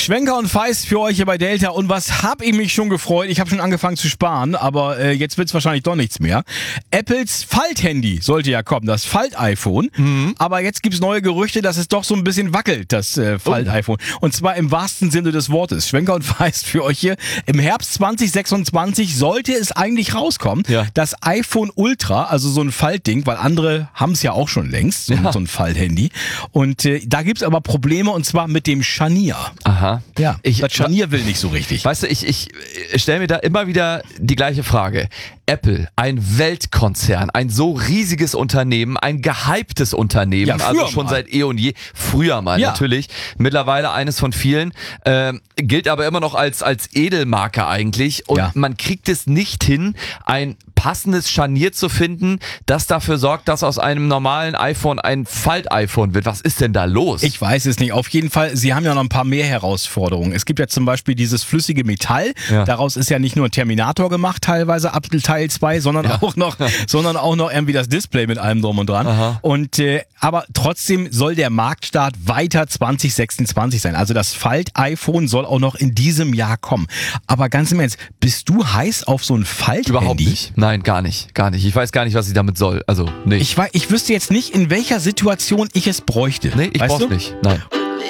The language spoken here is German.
Schwenker und Feist für euch hier bei Delta. Und was hab ich mich schon gefreut? Ich habe schon angefangen zu sparen, aber jetzt wird's wahrscheinlich doch nichts mehr. Apples Falthandy sollte ja kommen, das Falt-iPhone. Aber jetzt gibt's neue Gerüchte, dass es doch so ein bisschen wackelt, das Falt-iPhone. Und zwar im wahrsten Sinne des Wortes. Schwenker und Feist für euch hier. Im Herbst 2026 sollte es eigentlich rauskommen. Ja. Das iPhone Ultra, also so ein Faltding, weil andere haben es ja auch schon längst, so ein Falthandy. Und da gibt's aber Probleme, und zwar mit dem Scharnier. Aha. Ja, das Scharnier will nicht so richtig. Weißt du, ich stelle mir da immer wieder die gleiche Frage. Apple, ein Weltkonzern, ein so riesiges Unternehmen, ein gehyptes Unternehmen, Ja, früher also schon mal. seit eh und je, früher mal Ja. natürlich, mittlerweile eines von vielen, gilt aber immer noch als Edelmarke eigentlich, und Ja. man kriegt es nicht hin, ein passendes Scharnier zu finden, das dafür sorgt, dass aus einem normalen iPhone ein Falt-iPhone wird. Was ist denn da los? Ich weiß es nicht. Auf jeden Fall, sie haben ja noch ein paar mehr Herausforderungen. Es gibt ja zum Beispiel dieses flüssige Metall. Ja. Daraus ist ja nicht nur ein Terminator gemacht, teilweise ab Teil 2, sondern auch noch irgendwie das Display mit allem drum und dran. Aha. Und aber trotzdem soll der Marktstart weiter 2026 sein. Also das Falt-iPhone soll auch noch in diesem Jahr kommen. Aber ganz im Ernst, bist du heiß auf so ein Falt-Handy? Überhaupt nicht. Nein, gar nicht. Ich weiß gar nicht, was ich damit soll. Also, nee. Ich wüsste jetzt nicht, in welcher Situation ich es bräuchte. Nee, ich Weißt brauch's du? nicht. Nein.